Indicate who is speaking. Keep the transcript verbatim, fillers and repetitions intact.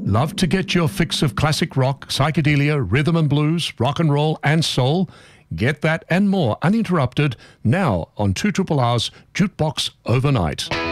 Speaker 1: Love to get your fix of classic rock, psychedelia, rhythm and blues, rock and roll and soul? Get that and more uninterrupted now on two R R R's Jukebox Overnight.